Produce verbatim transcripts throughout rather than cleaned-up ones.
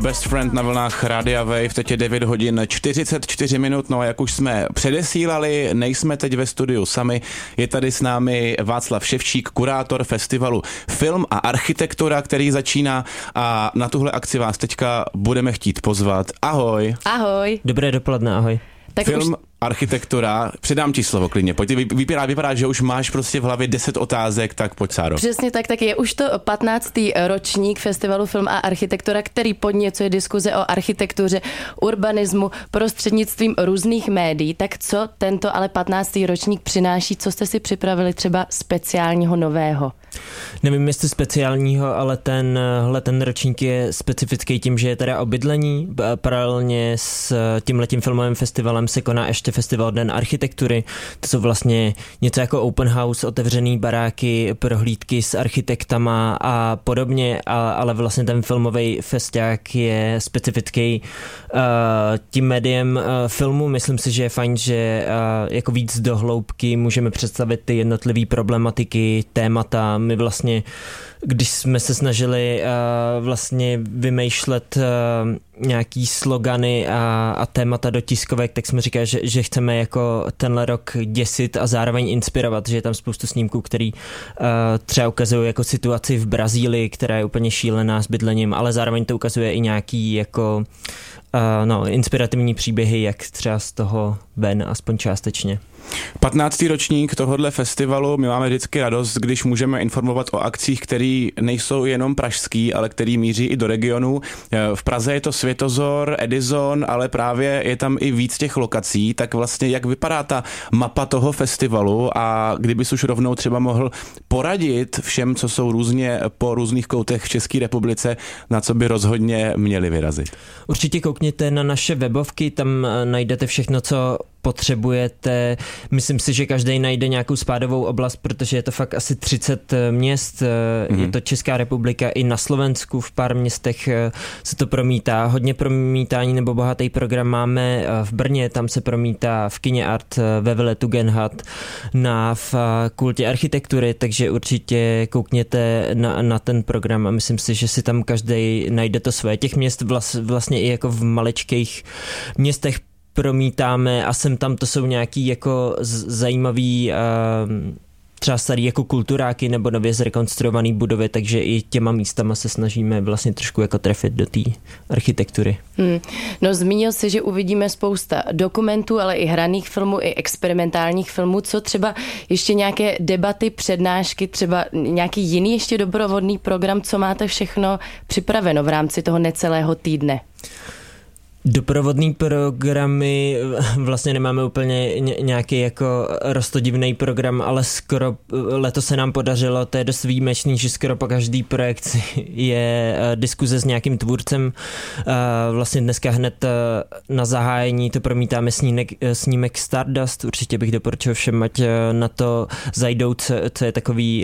Best Friend na vlnách Rádia Wave, teď je devět hodin čtyřicet čtyři minut, no a jak už jsme předesílali, nejsme teď ve studiu sami, je tady s námi Václav Ševčík, kurátor festivalu Film a architektura, který začíná a na tuhle akci vás teďka budeme chtít pozvat. Ahoj. Ahoj. Dobré dopoledne, ahoj. Tak Film, už... architektura, předám ti slovo klidně, pojď, vypadá, vypadá, že už máš prostě v hlavě deset otázek, tak pojď, Sáro. Přesně tak, tak je už to patnáctý ročník festivalu Film a architektura, který podněcuje diskuze o architektuře, urbanismu prostřednictvím různých médií. Tak co tento ale patnáctý ročník přináší, co jste si připravili třeba speciálního nového? Nevím, jestli speciálního, ale tenhle ten ročník je specifický tím, že je teda o bydlení. Paralelně s tímhletím filmovým festivalem se koná ještě festival Den architektury. To jsou vlastně něco jako open house, otevřený baráky, prohlídky s architektama a podobně, ale vlastně ten filmový festiák je specifický uh, tím médiem uh, filmu. Myslím si, že je fajn, že uh, jako víc do hloubky můžeme představit ty jednotlivé problematiky, témata. My vlastně, když jsme se snažili uh, vlastně vymýšlet uh, nějaký slogany a, a témata do tiskovek, tak jsme říkali, že, že chceme jako tenhle rok děsit a zároveň inspirovat, že je tam spoustu snímků, který uh, třeba ukazují jako situaci v Brazílii, která je úplně šílená s bydlením, ale zároveň to ukazuje i nějaký jako uh, no, inspirativní příběhy, jak třeba z toho ven, aspoň částečně. patnáctý ročník tohohle festivalu, my máme vždycky radost, když můžeme informovat o akcích, které nejsou jenom pražský, ale který míří i do regionů. V Praze je to Světozor, Edison, ale právě je tam i víc těch lokací, tak vlastně jak vypadá ta mapa toho festivalu a kdybys už rovnou třeba mohl poradit všem, co jsou různě po různých koutech v České republice, na co by rozhodně měli vyrazit. Určitě koukněte na naše webovky, tam najdete všechno, co potřebujete. Myslím si, že každý najde nějakou spádovou oblast, protože je to fakt asi třicet měst. Mm-hmm. Je to Česká republika, i na Slovensku v pár městech se to promítá. Hodně promítání nebo bohatý program máme v Brně, tam se promítá v Kině Art, ve Vile Tugendhat, na Fakultě architektury, takže určitě koukněte na, na ten program a myslím si, že si tam každý najde to své. Těch měst vlast, vlastně i jako v maličkých městech promítáme a sem tam to jsou nějaký jako zajímavý uh, třeba starý jako kulturáky nebo nově zrekonstruované budovy, takže i těma místama se snažíme vlastně trošku jako trefit do té architektury. Hmm. No zmínil jsi, že uvidíme spousta dokumentů, ale i hraných filmů, i experimentálních filmů. Co třeba ještě nějaké debaty, přednášky, třeba nějaký jiný ještě doprovodný program, co máte všechno připraveno v rámci toho necelého týdne? Doprovodný programy vlastně nemáme úplně nějaký jako roztodivný program, ale skoro letos se nám podařilo, to je dost výjimečný, že skoro po každý projekci je diskuze s nějakým tvůrcem. Vlastně dneska hned na zahájení to promítáme snímek, snímek Stardust, určitě bych doporučil všem, ať na to zajdou, co, co je takový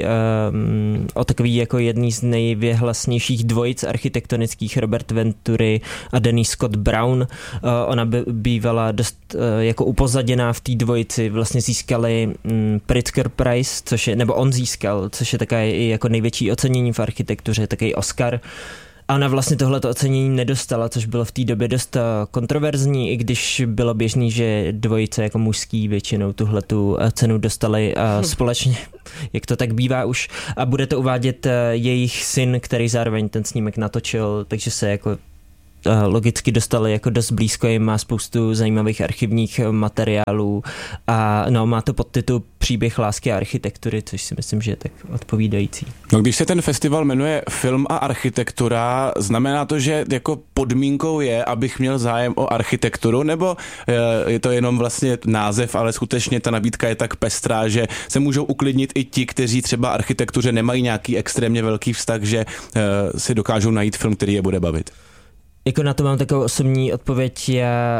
o takový jako jedný z nejvěhlasnějších dvojic architektonických, Robert Venturi a Denny Scott Brown. Ona by bývala dost jako upozaděná v té dvojici, vlastně získali Pritzker Prize, což je, nebo on získal, což je také jako největší ocenění v architektuře, takový Oscar. A ona vlastně tohleto ocenění nedostala, což bylo v té době dost kontroverzní, i když bylo běžný, že dvojice jako mužský většinou tuhletu cenu dostali hm. společně, jak to tak bývá už. A bude to uvádět jejich syn, který zároveň ten snímek natočil, takže se jako logicky dostali jako dost blízko, jim má spoustu zajímavých archivních materiálů a no, má to podtitul Příběh lásky a architektury, což si myslím, že je tak odpovídající. No, když se ten festival jmenuje Film a architektura, znamená to, že jako podmínkou je, abych měl zájem o architekturu, nebo je to jenom vlastně název, ale skutečně ta nabídka je tak pestrá, že se můžou uklidnit i ti, kteří třeba architektuře nemají nějaký extrémně velký vztah, že si dokážou najít film, který je bude bavit? Jako na to mám takovou osobní odpověď. Já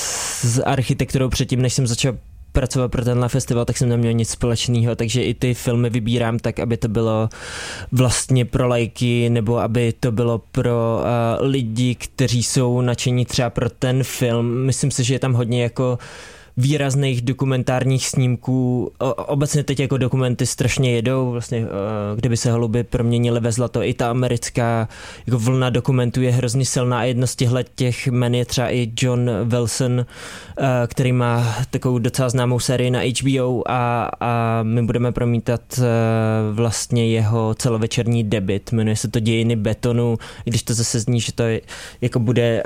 s architekturou předtím, než jsem začal pracovat pro tenhle festival, tak jsem neměl nic společného, takže i ty filmy vybírám tak, aby to bylo vlastně pro lajky, nebo aby to bylo pro uh, lidi, kteří jsou nadšení třeba pro ten film. Myslím si, že je tam hodně jako výrazných dokumentárních snímků. O, obecně teď jako dokumenty strašně jedou, vlastně kdyby se holuby proměnily ve zlato. I ta americká jako vlna dokumentů je hrozně silná a jedno z těchto těch men je třeba i John Wilson, který má takovou docela známou sérii na H B O a, a my budeme promítat vlastně jeho celovečerní debut. Jmenuje se to Dějiny betonu, když to zase zní, že to je, jako bude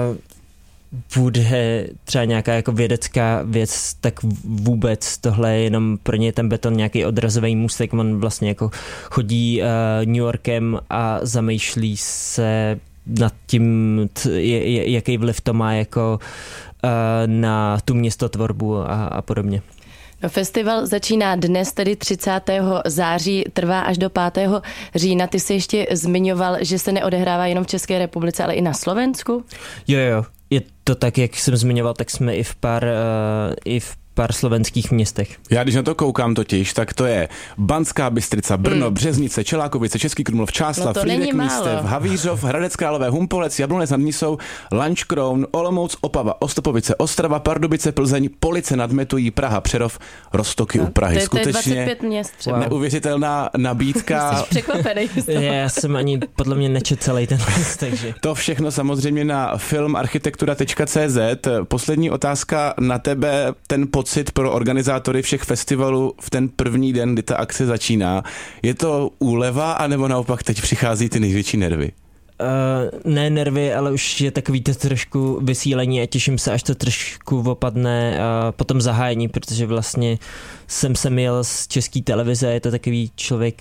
bude třeba nějaká jako vědecká věc, tak vůbec tohle je jenom pro ně ten beton nějaký odrazový můstek. On vlastně jako chodí uh, New Yorkem a zamýšlí se nad tím, t, je, jaký vliv to má jako uh, na tu městotvorbu a, a podobně. No, festival začíná dnes, tedy třicátého září, trvá až do pátého října. Ty jsi ještě zmiňoval, že se neodehrává jenom v České republice, ale i na Slovensku? Jo, jo. Je to tak, jak jsem zmiňoval, tak jsme i v pár, uh, i v pár slovenských městech. Já když na to koukám totiž, tak to je Banská Bystrica, Brno, mm. Březnice, Čelákovice, Český Krumlov, Čáslav, no Frýdek Místev, Havířov, Hradec Králové, Humpolec, Jablonec nad Nisou, Lanškroun, Olomouc, Opava, Ostopovice, Ostrava, Pardubice, Plzeň, Police nad Metují, Praha, Přerov, Roztoky no, u Prahy. To je, to je skutečně dvacet pět měst třeba. Neuvěřitelná nabídka. Jsi překvapený. Já jsem ani podle mě nečet celý ten list, takže. To všechno samozřejmě na film architektura tečka cé zet. Poslední otázka na tebe, ten pocit pro organizátory všech festivalů v ten první den, kdy ta akce začíná. Je to úleva, anebo naopak teď přichází ty největší nervy? Uh, ne nervy, ale už je takový to trošku vysílení a těším se, až to trošku opadne uh, po tom zahájení, protože vlastně jsem sem jel z České televize, je to takový člověk,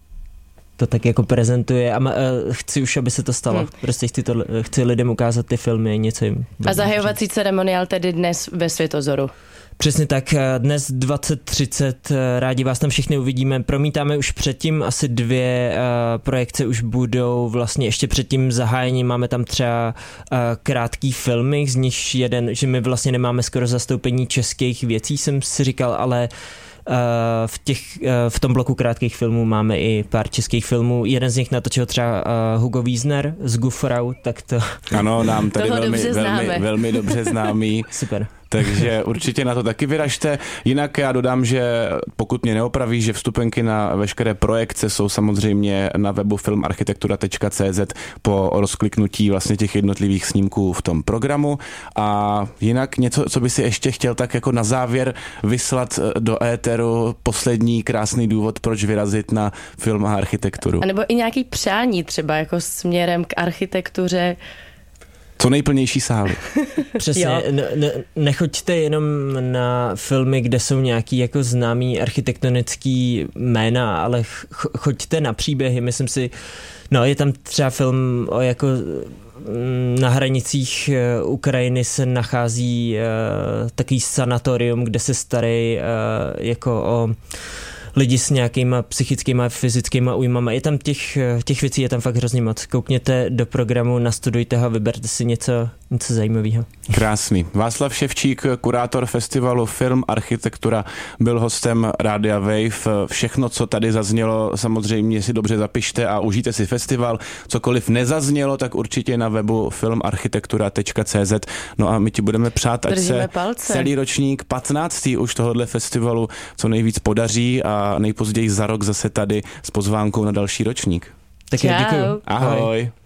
to tak jako prezentuje a uh, chci už, aby se to stalo. Hmm. Prostě chci, to, chci lidem ukázat ty filmy, něco jim. A zahajovací ceremoniál tedy dnes ve Světozoru. Přesně tak, dnes dvacet třicet, rádi vás tam všichni uvidíme. Promítáme už předtím, asi dvě uh, projekce už budou vlastně ještě před tím zahájením. Máme tam třeba uh, krátký filmy, z nich jeden, že my vlastně nemáme skoro zastoupení českých věcí, jsem si říkal, ale Uh, v, těch, uh, v tom bloku krátkých filmů máme i pár českých filmů. Jeden z nich natočil třeba uh, Hugo Wiesner z Gufrau, tak to... Ano, nám tady velmi, velmi, velmi dobře známý. Super. Takže určitě na to taky vyražte. Jinak já dodám, že pokud mě neopraví, že vstupenky na veškeré projekce jsou samozřejmě na webu film architektura tečka cé zet po rozkliknutí vlastně těch jednotlivých snímků v tom programu. A jinak něco, co by si ještě chtěl tak jako na závěr vyslat do éteru, poslední krásný důvod, proč vyrazit na film a architekturu. A nebo i nějaký přání třeba jako směrem k architektuře. Co nejplnější sály. Přesně, ne, ne, nechoďte jenom na filmy, kde jsou nějaký jako známý architektonický jména, ale ch- choďte na příběhy, myslím si, no je tam třeba film o jako na hranicích Ukrajiny se nachází uh, takový sanatorium, kde se starají uh, jako o lidi s nějakýma psychickýma, fyzickýma újmama. Je tam těch, těch věcí, je tam fakt hrozně moc. Koukněte do programu, nastudujte ho, vyberte si něco, něco zajímavého. Krásný. Václav Ševčík, kurátor festivalu Film Architektura, byl hostem Rádia Wave. Všechno, co tady zaznělo, samozřejmě si dobře zapište a užijte si festival. Cokoliv nezaznělo, tak určitě na webu film architektura tečka cé zet. No a my ti budeme přát, ať Držíme se palce. Celý ročník patnáctý už tohohle festivalu co nejvíc podaří a nejpozději za rok zase tady s pozvánkou na další ročník. Tak já děkuju. Ahoj. Ahoj.